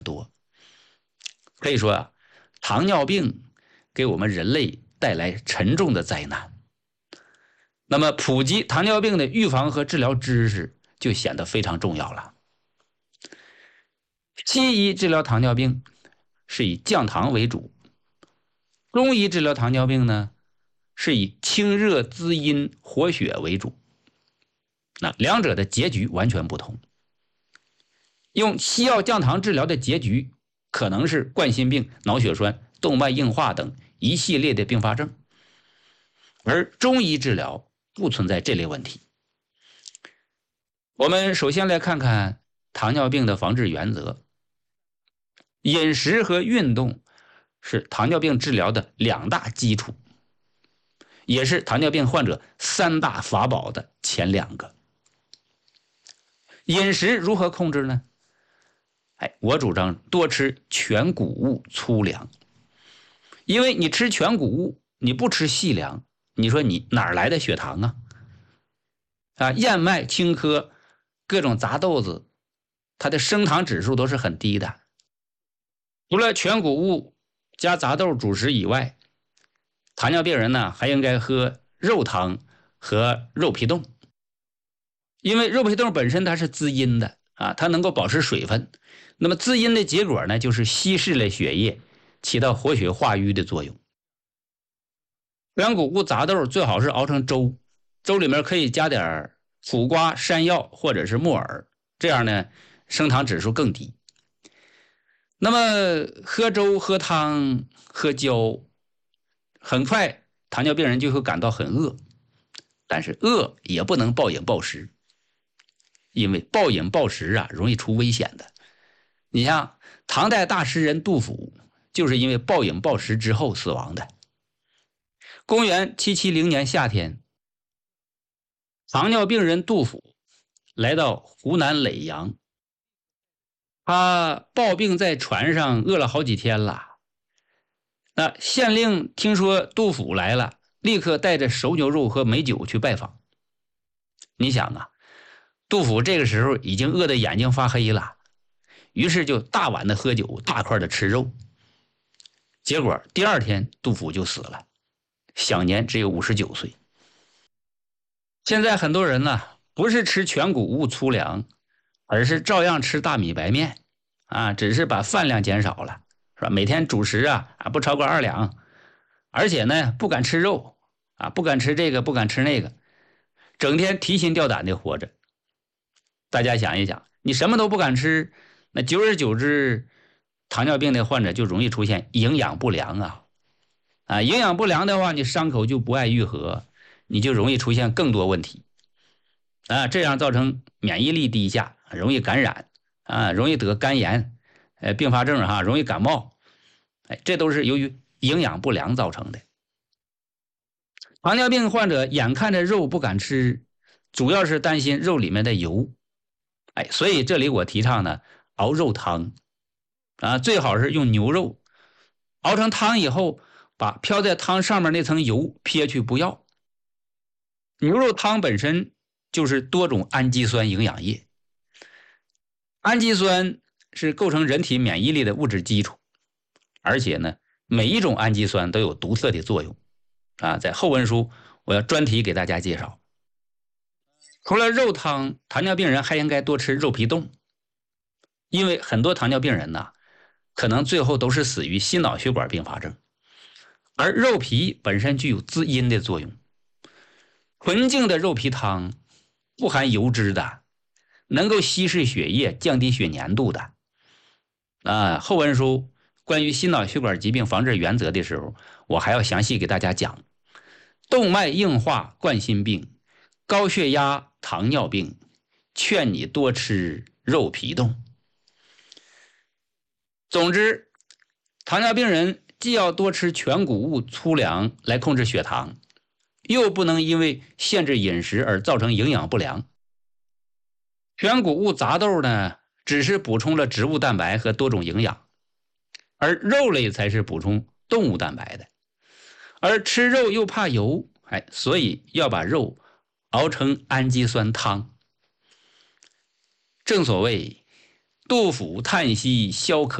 可以说啊，糖尿病给我们人类带来沉重的灾难。那么普及糖尿病的预防和治疗知识就显得非常重要了。西医治疗糖尿病是以降糖为主，中医治疗糖尿病呢是以清热滋阴活血为主。那两者的结局完全不同。用西药降糖治疗的结局可能是冠心病、脑血栓、动脉硬化等一系列的并发症，而中医治疗不存在这类问题。我们首先来看看糖尿病的防治原则。饮食和运动是糖尿病治疗的两大基础，也是糖尿病患者三大法宝的前两个。饮食如何控制呢？我主张多吃全谷物粗粮，因为你吃全谷物，你不吃细粮，你说你哪来的血糖啊？燕麦、青稞、各种杂豆子，它的升糖指数都是很低的。除了全谷物加杂豆主食以外，糖尿病人呢还应该喝肉汤和肉皮冻，因为肉皮冻本身它是滋阴的它能够保持水分。那么滋阴的结果呢，就是稀释了血液，起到活血化瘀的作用。全谷物杂豆最好是熬成粥，粥里面可以加点苦瓜、山药或者是木耳，这样呢升糖指数更低。那么喝粥、喝汤、喝胶，很快糖尿病人就会感到很饿，但是饿也不能暴饮暴食，因为暴饮暴食容易出危险的。你像唐代大诗人杜甫，就是因为暴饮暴食之后死亡的。公元770年夏天，糖尿病人杜甫来到湖南耒阳，他暴病在船上饿了好几天了。那县令听说杜甫来了，立刻带着熟牛肉和美酒去拜访。你想杜甫这个时候已经饿得眼睛发黑了，于是就大碗的喝酒，大块的吃肉。结果第二天杜甫就死了，享年只有59岁。现在很多人不是吃全谷物粗粮，而是照样吃大米白面只是把饭量减少了，是吧？每天主食不超过2两，而且呢不敢吃肉不敢吃这个，不敢吃那个，整天提心吊胆的活着。大家想一想，你什么都不敢吃，那久而久之，糖尿病的患者就容易出现营养不良营养不良的话，你伤口就不爱愈合，你就容易出现更多问题这样造成免疫力低下，容易感染容易得肝炎并发症容易感冒这都是由于营养不良造成的。糖尿病患者眼看着肉不敢吃，主要是担心肉里面的油所以这里我提倡呢，熬肉汤最好是用牛肉熬成汤以后，把飘在汤上面那层油撇去不要。牛肉汤本身就是多种氨基酸营养液，氨基酸是构成人体免疫力的物质基础，而且呢，每一种氨基酸都有独特的作用在后文书我要专题给大家介绍。除了肉汤，糖尿病人还应该多吃肉皮冻，因为很多糖尿病人可能最后都是死于心脑血管并发症，而肉皮本身具有滋阴的作用。纯净的肉皮汤不含油脂的，能够稀释血液，降低血粘度的后文书关于心脑血管疾病防治原则的时候，我还要详细给大家讲动脉硬化、冠心病、高血压、糖尿病，劝你多吃肉皮冻。总之，糖尿病人既要多吃全谷物粗粮来控制血糖，又不能因为限制饮食而造成营养不良。全谷物杂豆呢，只是补充了植物蛋白和多种营养，而肉类才是补充动物蛋白的。而吃肉又怕油，所以要把肉熬成氨基酸汤。正所谓杜甫叹息萧可